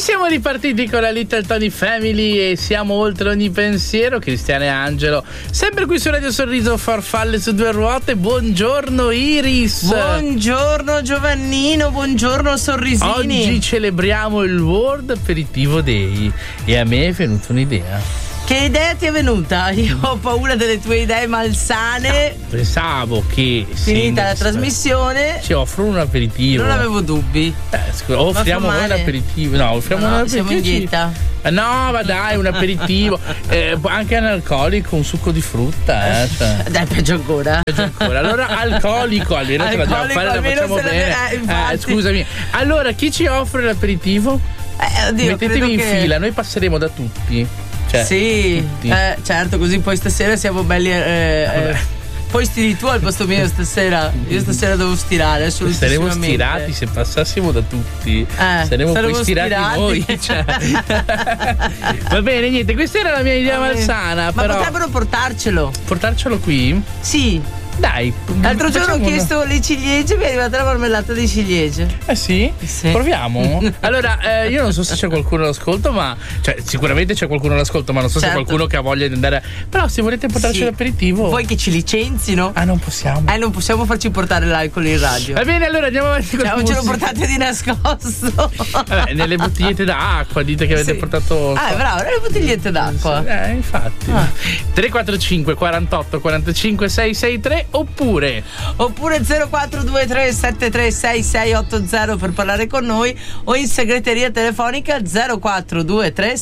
siamo ripartiti con la Little Tony Family e siamo oltre ogni pensiero. Cristiana e Angelo, sempre qui su Radio Sorriso, farfalle su due ruote. Buongiorno Iris. Buongiorno Giovannino, buongiorno Sorrisini. Oggi celebriamo il World Aperitivo Day e a me è venuta un'idea. Che idea ti è venuta? Io ho paura delle tue idee malsane. No, pensavo che finita la trasmissione ci offrono un aperitivo. Non avevo dubbi. Offriamo noi un aperitivo. No, offriamo un aperitivo. Siamo in dieta. No, ma dai, un aperitivo. Anche analcolico, un succo di frutta. Cioè. Dai, peggio ancora. Allora, alcolico, almeno ce la dobbiamo fare, la facciamo bene. Scusami. Allora, chi ci offre l'aperitivo? Oddio, mettetevi in fila, noi passeremo da tutti. Sì, certo, così poi stasera siamo belli. Poi stiri tu al posto mio stasera. Io stasera devo stirare assolutamente. Saremo stirati se passassimo da tutti. Saremo poi stirati noi. Cioè. Va bene, niente, questa era la mia idea malsana. Ma però potrebbero portarcelo. Portarcelo qui? Sì. Dai, l'altro giorno ho chiesto le ciliegie, mi è arrivata la marmellata di ciliegie. Sì? Proviamo. Allora, io non so se c'è qualcuno all'ascolto, ma sicuramente c'è qualcuno all'ascolto, ma non so se qualcuno che ha voglia di andare. Però se volete portarci l'aperitivo. Vuoi che ci licenzino? Non possiamo. Non possiamo farci portare l'alcol in radio. Va bene, allora andiamo avanti con la musica. Ce lo portate di nascosto. Nelle bottigliette d'acqua, dite che avete portato. Bravo, nelle bottigliette d'acqua. Infatti. 345 48 45 663 oppure 0423 736680 per parlare con noi, o in segreteria telefonica 0423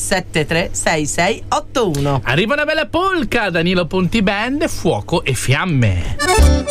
736681. Arriva una bella polka, Danilo Ponti Band, Fuoco e Fiamme.